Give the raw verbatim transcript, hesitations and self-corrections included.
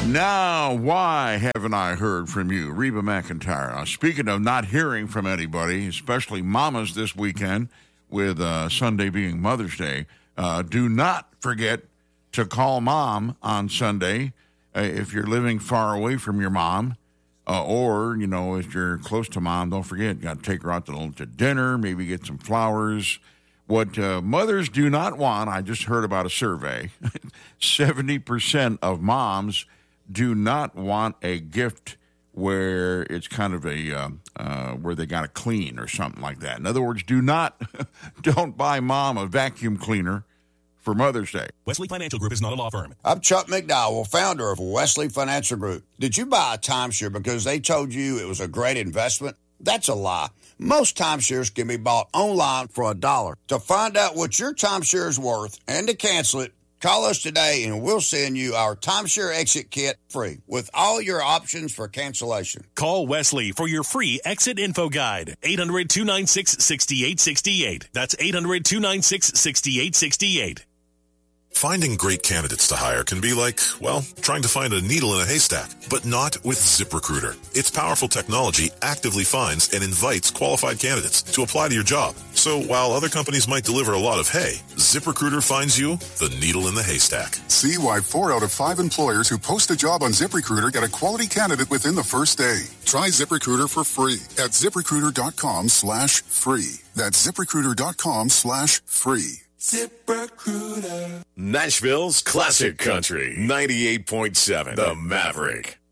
Now, why haven't I heard from you? Reba McEntire. Uh, speaking of not hearing from anybody, especially mamas this weekend, with uh, Sunday being Mother's Day, uh, do not forget to call mom on Sunday uh, if you're living far away from your mom. Uh, or, you know, if you're close to mom, don't forget, you got to take her out to, to dinner, maybe get some flowers. What uh, mothers do not want, I just heard about a survey, seventy percent of moms do not want a gift where it's kind of a, uh, uh, where they got to clean or something like that. In other words, do not, don't buy mom a vacuum cleaner for Mother's Day. Wesley Financial Group is not a law firm. I'm Chuck McDowell, founder of Wesley Financial Group. Did you buy a timeshare because they told you it was a great investment? That's a lie. Most timeshares can be bought online for a dollar. To find out what your timeshare is worth and to cancel it, call us today and we'll send you our timeshare exit kit free with all your options for cancellation. Call Wesley for your free exit info guide. eight hundred, two nine six, six eight six eight. That's eight hundred, two nine six, six eight six eight. Finding great candidates to hire can be like, well, trying to find a needle in a haystack, but not with ZipRecruiter. Its powerful technology actively finds and invites qualified candidates to apply to your job. So while other companies might deliver a lot of hay, ZipRecruiter finds you the needle in the haystack. See why four out of five employers who post a job on ZipRecruiter get a quality candidate within the first day. Try ZipRecruiter for free at ZipRecruiter.com slash free. That's ZipRecruiter.com slash free. ZipRecruiter. Nashville's classic country, ninety-eight point seven, The Maverick.